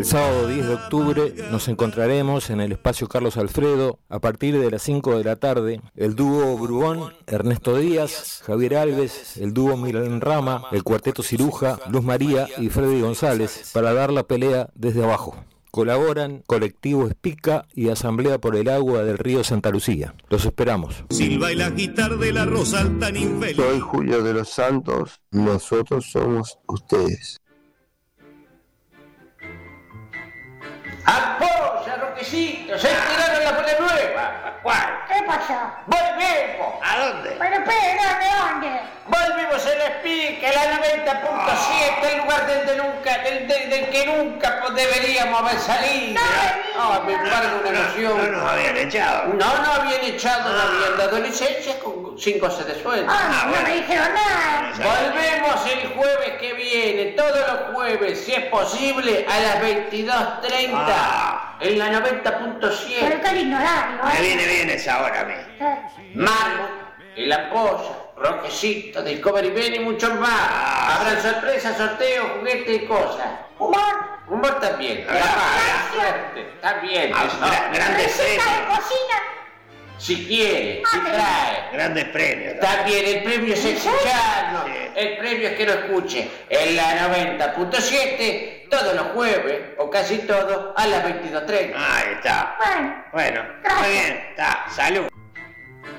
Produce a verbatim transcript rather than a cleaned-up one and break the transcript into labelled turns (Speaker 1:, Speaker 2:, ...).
Speaker 1: El sábado diez de octubre nos encontraremos en el espacio Carlos Alfredo a partir de las cinco de la tarde. El dúo Brugón, Ernesto Díaz, Javier Alves, el dúo Milan Rama, el cuarteto Ciruja, Luz María y Freddy González para dar la pelea desde abajo. Colaboran Colectivo Espica y Asamblea por el Agua del Río Santa Lucía. Los esperamos.
Speaker 2: Silba y la guitarra de la rosa tan infeliz.
Speaker 3: Soy Julio de los Santos, nosotros somos ustedes.
Speaker 4: ¡Apoya, Roquecito! ¡Se tiraron la bola nueva! ¿Cuál?
Speaker 5: ¿Qué pasó?
Speaker 4: ¡Volvemos!
Speaker 5: ¿A dónde? Pero espera, ¿de dónde?
Speaker 4: Volvimos a la Espica, la noventa punto siete, el lugar del, de nunca, del, del, del que nunca deberíamos haber salido.
Speaker 5: No,
Speaker 4: no me embargo una emoción.
Speaker 6: No nos habían echado.
Speaker 4: No, no habían echado, no habían dado licencias con cinco horas de sueldo.
Speaker 5: Ah, no me dijeron nada.
Speaker 4: Volvemos el jueves que viene, todos los jueves, si es posible, a las veintidós treinta,
Speaker 6: Ah.
Speaker 4: en la noventa punto siete.
Speaker 5: Pero qué lindo horario,
Speaker 6: Me
Speaker 5: ¿eh?
Speaker 6: viene bien esa hora a mí.
Speaker 5: Eh,
Speaker 4: Marmo, El Ampolla, Roquecito, Discovery Ben y muchos más.
Speaker 6: Ah.
Speaker 4: Habrán sorpresas, sorteos, juguetes y cosas.
Speaker 5: Humor,
Speaker 4: Humor también.
Speaker 6: Ah.
Speaker 4: La suerte, también.
Speaker 6: Ah, gra- grandes
Speaker 5: receta de
Speaker 6: premios.
Speaker 5: cocina.
Speaker 4: Si quiere, si
Speaker 5: Ah,
Speaker 4: trae.
Speaker 6: Grandes premios.
Speaker 4: También el premio es escucharnos.
Speaker 6: Sí.
Speaker 4: El premio es que lo escuche en la noventa punto siete todos los jueves, o casi todos, a las veintidós treinta.
Speaker 6: Ahí está.
Speaker 5: Bueno,
Speaker 6: Bueno,
Speaker 5: Gracias.
Speaker 6: muy bien. Está. Salud.